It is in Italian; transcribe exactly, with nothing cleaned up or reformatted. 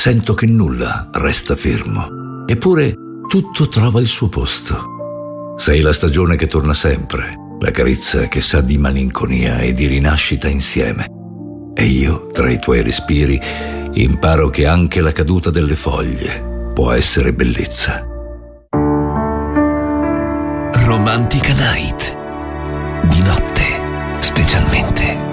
sento che nulla resta fermo, eppure tutto trova il suo posto. Sei la stagione che torna sempre, la carezza che sa di malinconia e di rinascita insieme. E io, tra i tuoi respiri, imparo che anche la caduta delle foglie può essere bellezza. Romantica Night. Di notte, specialmente.